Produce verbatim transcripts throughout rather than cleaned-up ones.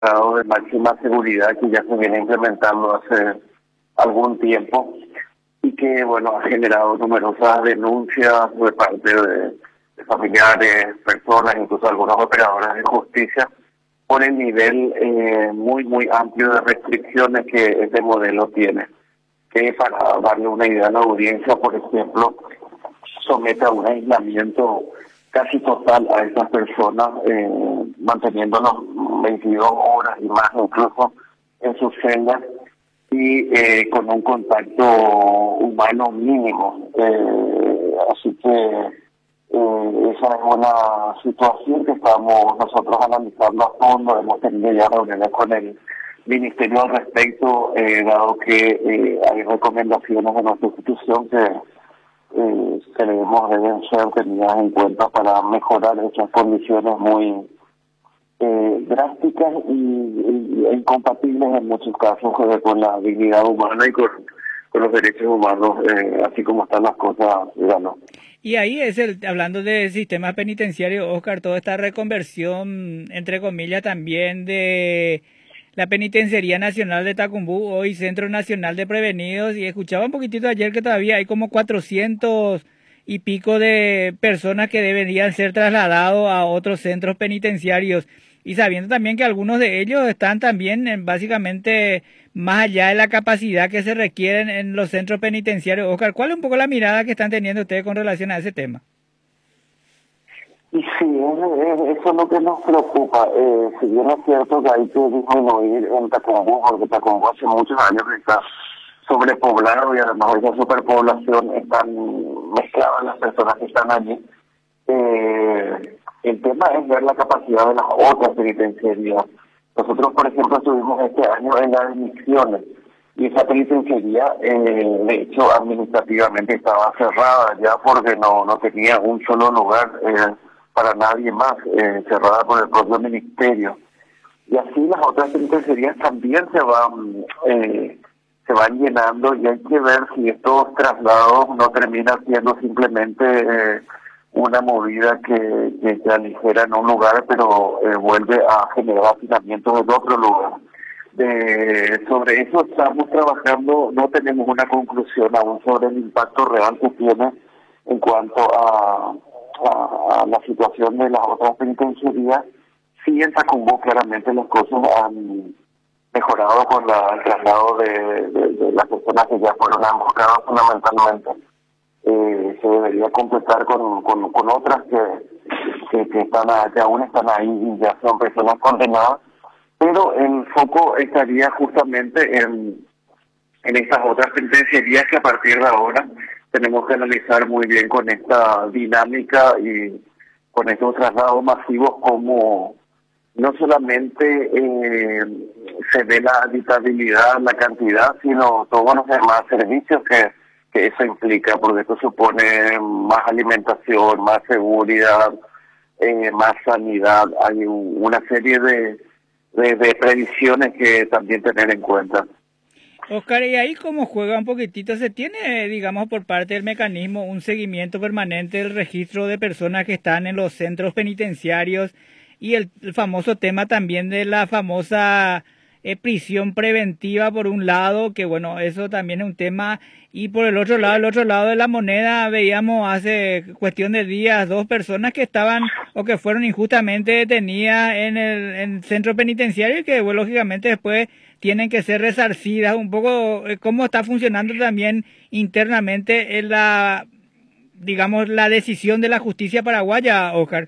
grado de máxima seguridad que ya se viene implementando hace algún tiempo y que, bueno, ha generado numerosas denuncias de parte de, de familiares, personas, incluso algunos operadores de justicia, por el nivel eh, muy, muy amplio de restricciones que este modelo tiene. Que para darle una idea a la audiencia, por ejemplo, somete a un aislamiento casi total a esas personas, eh, manteniéndolos veintidós horas y más incluso en sus celdas y eh, con un contacto humano mínimo. Eh, así que eh, esa es una situación que estamos nosotros analizando a fondo. Hemos tenido ya reuniones con el Ministerio al respecto, eh, dado que eh, hay recomendaciones de nuestra institución que Eh, creemos deben ser tenidas en cuenta para mejorar esas condiciones muy eh, drásticas y, y, e incompatibles en muchos casos eh, con la dignidad humana y con, con los derechos humanos, eh, así como están las cosas, digamos. Y ahí es el, hablando de sistema penitenciario, Oscar, toda esta reconversión, entre comillas, también de la Penitenciaría Nacional de Tacumbú, hoy Centro Nacional de Prevenidos, y escuchaba un poquitito ayer que todavía hay como cuatrocientos y pico de personas que deberían ser trasladados a otros centros penitenciarios, y sabiendo también que algunos de ellos están también en, básicamente más allá de la capacidad que se requieren en los centros penitenciarios. Oscar, ¿cuál es un poco la mirada que están teniendo ustedes con relación a ese tema? Y sí, es, es, eso es lo que nos preocupa. Eh, si bien es cierto que hay que disminuir en Tacumbú, porque Tacumbú hace muchos años que está sobrepoblado y además esa superpoblación están mezcladas las personas que están allí. Eh, el tema es ver la capacidad de las otras penitenciarías. Nosotros, por ejemplo, estuvimos este año en las Misiones y esa penitenciaría, eh, de hecho, administrativamente estaba cerrada ya porque no, no tenía un solo lugar eh, para nadie más, eh, cerrada por el propio ministerio. Y así las otras penitenciarías también se van eh, se van llenando y hay que ver si estos traslados no terminan siendo simplemente eh, una movida que, que se aligera en un lugar pero eh, vuelve a generar hacinamientos en otro lugar. De, sobre eso estamos trabajando, no tenemos una conclusión aún sobre el impacto real que tiene en cuanto a, a, a la situación de las otras penitenciarías. Sí, en Tacumbú claramente las cosas han mejorado con la, el traslado de, de, de las personas que ya fueron emboscadas fundamentalmente. Eh, se debería completar con, con, con otras que, que, que, están a, que aún están ahí y ya son personas condenadas, pero el foco estaría justamente en, en estas otras penitenciarías que a partir de ahora tenemos que analizar muy bien con esta dinámica y con estos traslados masivos como no solamente eh, se ve la habitabilidad, la cantidad, sino todos los demás servicios que, que eso implica, porque esto supone más alimentación, más seguridad, eh, más sanidad. Hay un, una serie de, de, de previsiones que también tener en cuenta. Oscar, y ahí como juega un poquitito, se tiene, digamos, por parte del mecanismo un seguimiento permanente del registro de personas que están en los centros penitenciarios y el, el famoso tema también de la famosa eh, prisión preventiva por un lado, que bueno, eso también es un tema, y por el otro lado, el otro lado de la moneda, veíamos hace cuestión de días dos personas que estaban o que fueron injustamente detenidas en el, en el centro penitenciario y que bueno, lógicamente después tienen que ser resarcidas. Un poco eh, cómo está funcionando también internamente en la, digamos, la decisión de la justicia paraguaya, Oscar.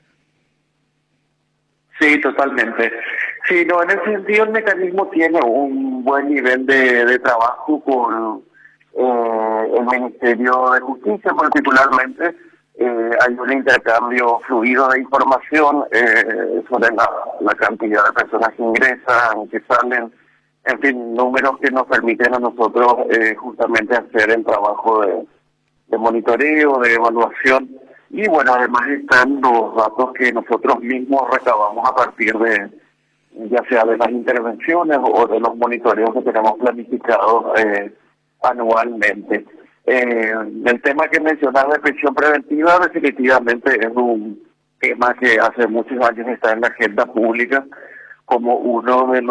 Sí, totalmente. Sí, no, en ese sentido el mecanismo tiene un buen nivel de, de trabajo con eh, el Ministerio de Justicia particularmente. Eh, hay un intercambio fluido de información eh, sobre la, la cantidad de personas que ingresan, que salen, en fin, números que nos permiten a nosotros eh, justamente hacer el trabajo de, de monitoreo, de evaluación. Y bueno, además están los datos que nosotros mismos recabamos a partir de, ya sea de las intervenciones o de los monitoreos que tenemos planificados eh, anualmente. Eh, el tema que mencionas de prisión preventiva definitivamente es un tema que hace muchos años está en la agenda pública, como uno de